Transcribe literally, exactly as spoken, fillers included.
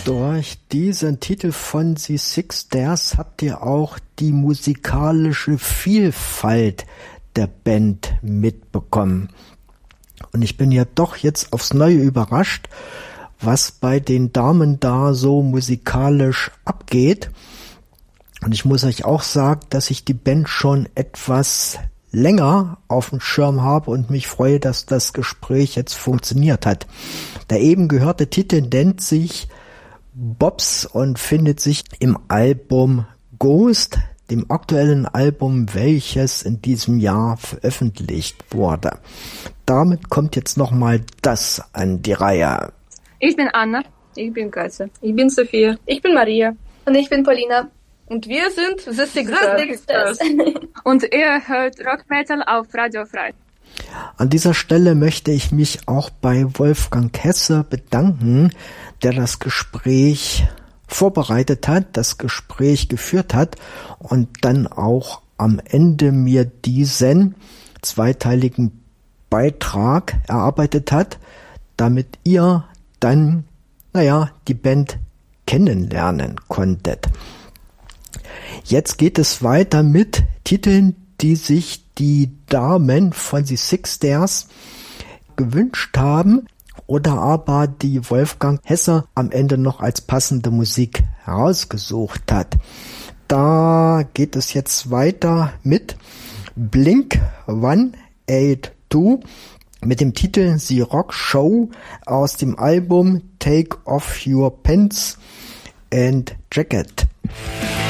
Durch diesen Titel von The Six Stairs habt ihr auch die musikalische Vielfalt der Band mitbekommen. Und ich bin ja doch jetzt aufs Neue überrascht, was bei den Damen da so musikalisch abgeht. Und ich muss euch auch sagen, dass ich die Band schon etwas länger auf dem Schirm habe und mich freue, dass das Gespräch jetzt funktioniert hat. Der eben gehörte Titel nennt sich Bobs und findet sich im Album Ghost, dem aktuellen Album, welches in diesem Jahr veröffentlicht wurde. Damit kommt jetzt nochmal das an die Reihe. Ich bin Anna. Ich bin Katja. Ich bin Sophia. Ich bin Maria. Und ich bin Paulina. Und wir sind The Six Stairs. Und ihr hört Rock Metal auf Radio Frei. An dieser Stelle möchte ich mich auch bei Wolfgang Hesse bedanken, der das Gespräch vorbereitet hat, das Gespräch geführt hat und dann auch am Ende mir diesen zweiteiligen Beitrag erarbeitet hat, damit ihr dann, naja, die Band kennenlernen konntet. Jetzt geht es weiter mit Titeln, die sich die Damen von The Six Stairs gewünscht haben oder aber die Wolfgang Hesse am Ende noch als passende Musik herausgesucht hat. Da geht es jetzt weiter mit Blink one eighty-two mit dem Titel The Rock Show aus dem Album Take Off Your Pants and Jacket.